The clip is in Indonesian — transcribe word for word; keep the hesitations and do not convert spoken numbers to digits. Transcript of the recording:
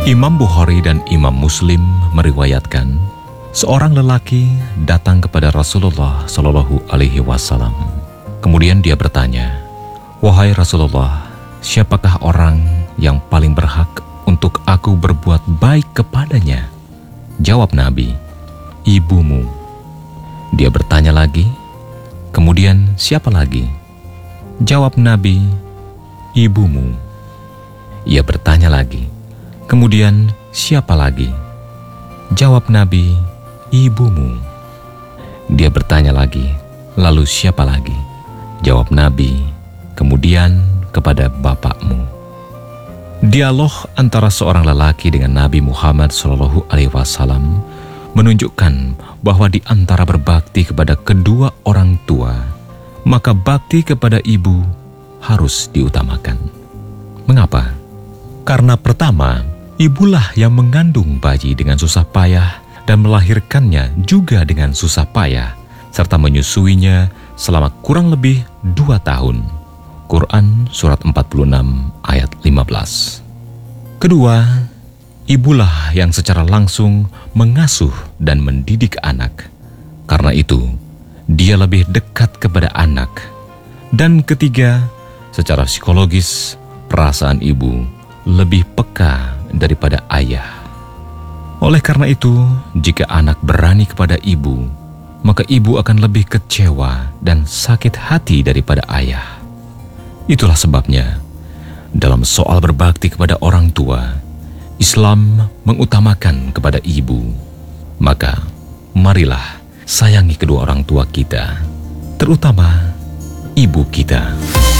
Imam Bukhari dan Imam Muslim meriwayatkan, seorang lelaki datang kepada Rasulullah Shallallahu Alaihi Wasallam. Kemudian dia bertanya, "Wahai Rasulullah, siapakah orang yang paling berhak untuk aku berbuat baik kepadanya?" Jawab Nabi, "Ibumu." Dia bertanya lagi, "Kemudian siapa lagi?" Jawab Nabi, "Ibumu." Ia bertanya lagi, "Kemudian siapa lagi?" Jawab Nabi, "Ibumu." Dia bertanya lagi, "Lalu siapa lagi?" Jawab Nabi, "Kemudian kepada bapakmu." Dialog antara seorang lelaki dengan Nabi Muhammad shallallahu alaihi wasallam menunjukkan bahwa di antara berbakti kepada kedua orang tua, maka bakti kepada ibu harus diutamakan. Mengapa? Karena pertama, ibulah yang mengandung bayi dengan susah payah dan melahirkannya juga dengan susah payah, serta menyusuinya selama kurang lebih dua tahun. Quran Surat empat puluh enam ayat lima belas. Kedua, ibulah yang secara langsung mengasuh dan mendidik anak. Karena itu, dia lebih dekat kepada anak. Dan ketiga, secara psikologis, perasaan ibu lebih peka daripada ayah. Oleh karena itu, jika anak berani kepada ibu, maka ibu akan lebih kecewa dan sakit hati daripada ayah. Itulah sebabnya, dalam soal berbakti kepada orang tua, Islam mengutamakan kepada ibu. Maka, marilah sayangi kedua orang tua kita, terutama ibu kita.